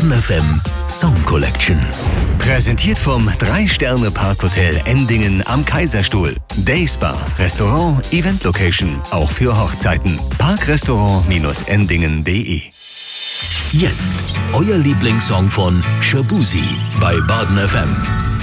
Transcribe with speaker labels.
Speaker 1: Baden FM Song Collection. Präsentiert vom 3-Sterne-Parkhotel Endingen am Kaiserstuhl. Dayspa, Restaurant, Event Location, auch für Hochzeiten. Parkrestaurant-endingen.de. Jetzt euer Lieblingssong von Shaboozey bei Baden FM.